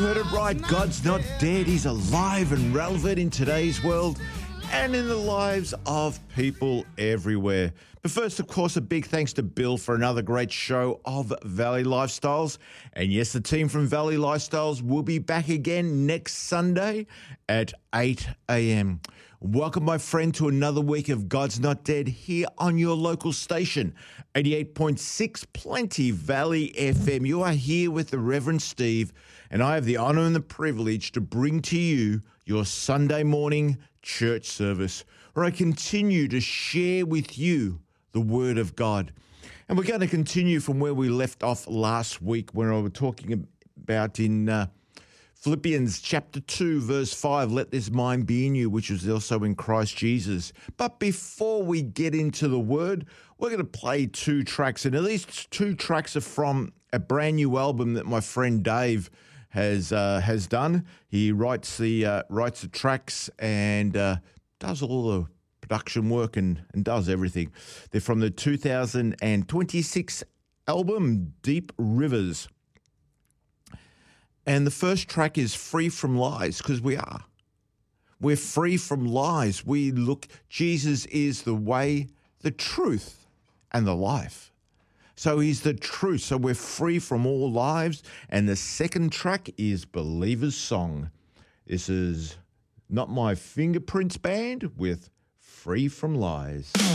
heard it right. God's not dead. He's alive and relevant in today's world and in the lives of people everywhere. But first, of course, a big thanks to Bill for another great show of Valley Lifestyles. And yes, the team from Valley Lifestyles will be back again next Sunday at 8 a.m. Welcome, my friend, to another week of God's Not Dead here on your local station, 88.6 Plenty Valley FM. You are here with the Reverend Steve, and I have the honor and the privilege to bring to you your Sunday morning church service, where I continue to share with you the Word of God. And we're going to continue from where we left off last week when I was talking about in Philippians chapter 2, verse 5, let this mind be in you, which is also in Christ Jesus. But before we get into the word, we're going to play two tracks. And these two tracks are from a brand new album that my friend Dave has done. He writes the tracks and does all the production work and does everything. They're from the 2026 album, Deep Rivers. And the first track is Free from Lies, because we are. We're free from lies. Jesus is the way, the truth, and the life. So he's the truth. So we're free from all lies. And the second track is Believer's Song. This is Not My Fingerprints Band with Free from Lies.